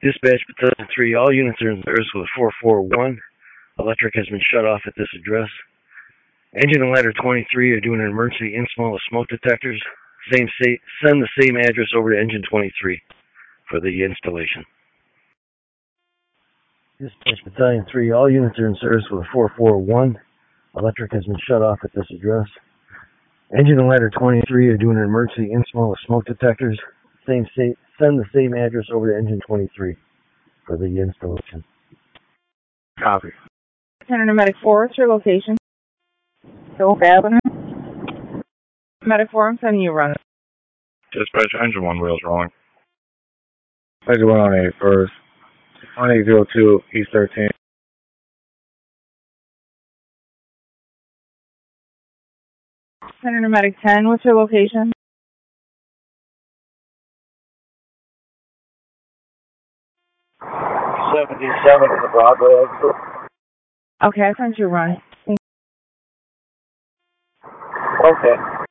Dispatch Battalion 3, all units are in service with 441. Electric has been shut off at this address. Engine and ladder 23 are doing an emergency install of smoke detectors. Send the same address over to engine 23 for the installation. Dispatch Battalion 3, all units are in service with 441. Electric has been shut off at this address. Engine and ladder 23 are doing an emergency install of smoke detectors. Send the same address over to engine 23 for the installation. Copy. Center Medic 4, what's your location? Oak Avenue. Medic 4, I'm sending you a run. Dispatch, engine 1 wheels rolling. Engine 1 on 8 first. 1802 East 13. Center Medic 10, what's your location? '77 to the Broadway exit. Okay, I sent you a run. Okay.